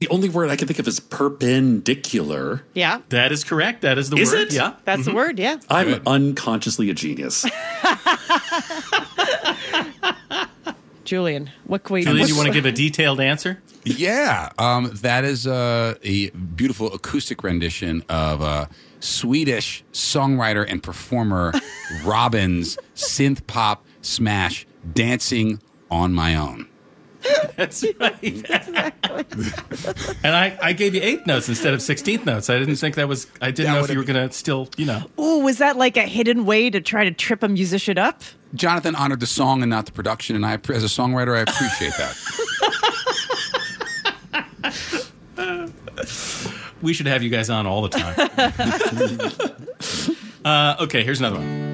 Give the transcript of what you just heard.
The only word I can think of is perpendicular. Yeah. That is correct. That is the Is word. it? Yeah. That's the word, yeah. I'm unconsciously a genius. Julian, what can we... Julian, you want to give a detailed answer? Yeah, that is a beautiful acoustic rendition of Swedish songwriter and performer Robin's synth pop smash "Dancing on My Own." That's right. Exactly. And I gave you 8th notes instead of 16th notes. I didn't think that was. I didn't know if you were going to still, Ooh, was that like a hidden way to try to trip a musician up? Jonathan honored the song and not the production, and as a songwriter, I appreciate that. We should have you guys on all the time. Okay, here's another one.